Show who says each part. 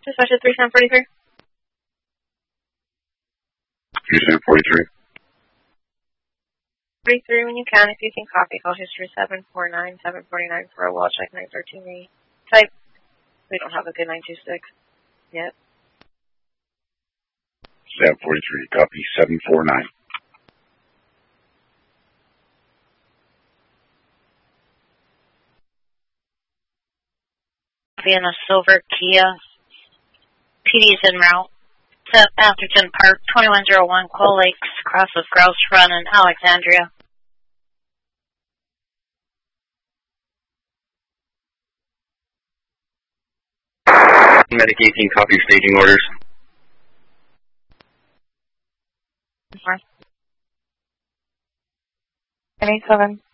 Speaker 1: Dispatch at 3743.
Speaker 2: 3743.
Speaker 1: 43 when you can. If you can copy, call history 749-749 for a wall check 913A. Type. We don't have a good 926 yet.
Speaker 2: 743, copy 749.
Speaker 3: In a silver Kia. PD's en route to Atherton Park, 2101 Quail Lakes, cross of Grouse Run in Alexandria.
Speaker 4: Medic 18, copy staging orders.
Speaker 1: 987.